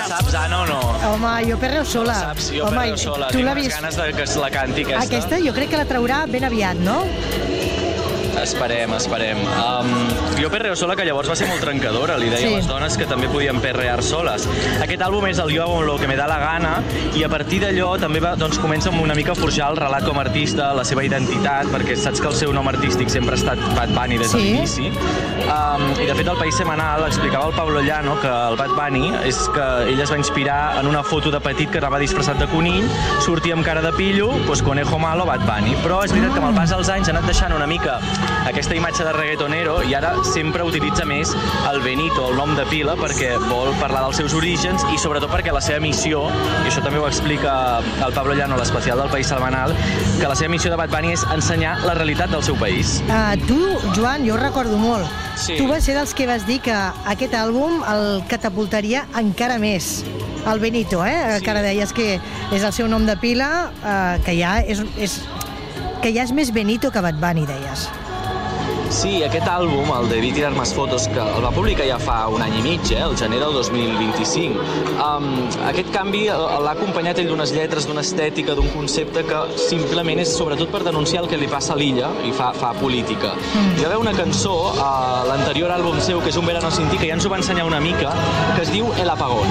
saps, Anna, o no? Home, Jo perreo sola. La saps? Jo Home, perreo sola. tu Tinc l'has unes vist? ganes de que es la canti, aquesta. Aquesta jo crec que la traurà ben aviat, no? Esperem. Jo perreo sola, que llavors va ser molt trencadora. Li deia a les dones que també podien perrear soles. Aquest àlbum és el Jo hago lo que me da la gana, i a partir d'allò també comença amb una mica a forjar el relat com a artista, la seva identitat, perquè saps que el seu nom artístic sempre ha estat Bad Bunny des de l'inici. I de fet al País Semanal explicava el Pablo Llano que el Bad Bunny és que ell es va inspirar en una foto de petit que anava disfressat de conill, sortia amb cara de pillo, doncs Conejo Malo, Bad Bunny. Però és veritat que amb el pas dels anys ha anat deixant una mica aquesta imatge de reggaetonero i ara sempre utilitza més el Benito, el nom de pila, perquè vol parlar dels seus orígens i sobretot perquè la seva missió, i això també ho explica el Pablo Llano a l'especial del País Semanal, que la seva missió de Bad Bunny és ensenyar la realitat del seu país. Tu, Joan, jo ho recordo molt. Sí. Tu vas ser dels que vas dir que aquest àlbum el catapultaria encara més. El Benito, Sí. Que ara deies que és el seu nom de pila, que ja és més Benito que Bad Bunny, deies. Sí, aquest àlbum, el de Vi tirar más fotos, que el va publicar ja fa un any i mig, el gener del 2025. Aquest canvi l'ha acompanyat ell d'unes lletres, d'una estètica, d'un concepte que simplement és sobretot per denunciar el que li passa a l'illa i fa política. Hi va haver una cançó a l'anterior àlbum seu, que és Un verano sin ti, que ja ens ho va ensenyar una mica, que es diu El apagón.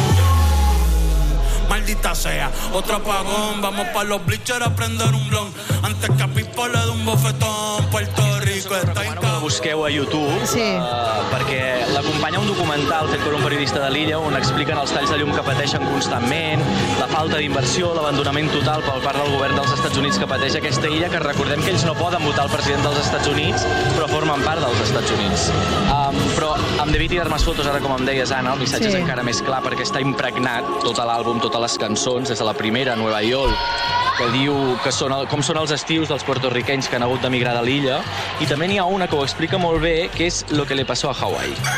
Maldita sea, otro apagón, vamos pa' los bleachers a prender un blon, antes que a Pipo le dé un bofetón, Puerto Rico está Recomano que la busqueu a YouTube, perquè l'acompanya un documental fet per un periodista de l'illa on expliquen els talls de llum que pateixen constantment, la falta d'inversió, l'abandonament total per part del govern dels Estats Units que pateix aquesta illa, que recordem que ells no poden votar el president dels Estats Units, però formen part dels Estats Units. Però amb Debí tirar más fotos, ara com em deies, Anna, el missatge és encara més clar perquè està impregnat tot l'àlbum, totes les cançons, des de la primera, Nueva York, que diu com són els estius dels puertorriquenys que han hagut d'emigrar de l'illa, i també n'hi ha una que ho explica molt bé, que és Lo que le pasó a Hawaii.